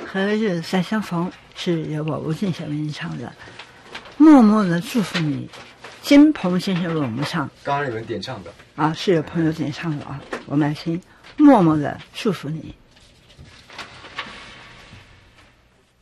何日再相逢是由我吴静小为你唱的，默默的祝福你。金鹏先生为我们唱， 刚刚有人点唱的啊，是有朋友点唱的啊，我们来听，默默的祝福你。